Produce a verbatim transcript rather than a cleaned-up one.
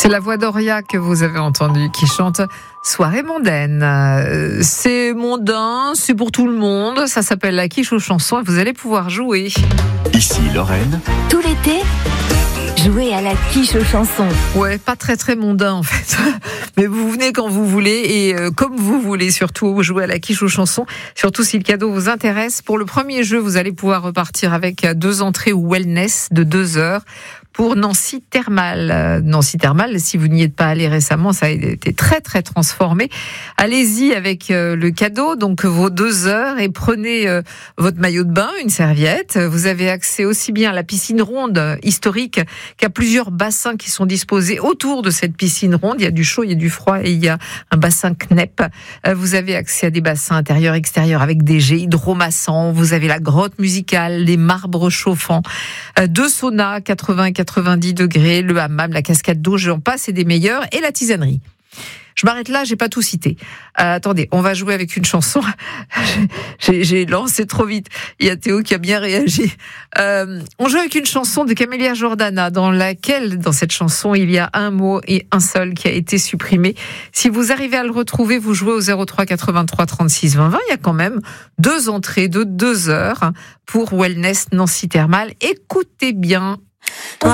C'est la voix d'Oria que vous avez entendue qui chante Soirée mondaine. Euh, C'est mondain, c'est pour tout le monde. Ça s'appelle la quiche aux chansons et vous allez pouvoir jouer. Ici Lorraine. Tout l'été, jouez à la quiche aux chansons. Ouais, pas très très mondain en fait. Mais vous venez quand vous voulez et euh, comme vous voulez surtout jouer à la quiche aux chansons. Surtout si le cadeau vous intéresse. Pour le premier jeu, vous allez pouvoir repartir avec deux entrées au wellness de deux heures. Pour Nancy Thermal. Nancy Thermal, si vous n'y êtes pas allé récemment, ça a été très très transformé. Allez-y avec le cadeau, donc vos deux heures, et prenez votre maillot de bain, une serviette. Vous avez accès aussi bien à la piscine ronde historique qu'à plusieurs bassins qui sont disposés autour de cette piscine ronde. Il y a du chaud, il y a du froid et il y a un bassin C N E P. Vous avez accès à des bassins intérieurs, extérieurs avec des jets hydromassants. Vous avez la grotte musicale, les marbres chauffants, deux saunas quatre-vingts quatre-vingt-dix degrés, le hammam, la cascade d'eau, j'en passe, et des meilleurs, et la tisanerie. Je m'arrête là, j'ai pas tout cité. Euh, attendez, on va jouer avec une chanson. j'ai, j'ai lancé trop vite. Il y a Théo qui a bien réagi. Euh, on joue avec une chanson de Camélia Jordana, dans laquelle, dans cette chanson, il y a un mot et un seul qui a été supprimé. Si vous arrivez à le retrouver, vous jouez au zéro trois quatre-vingt-trois trente-six vingt vingt. Il y a quand même deux entrées de deux heures pour Wellness Nancy Thermal. Écoutez bien.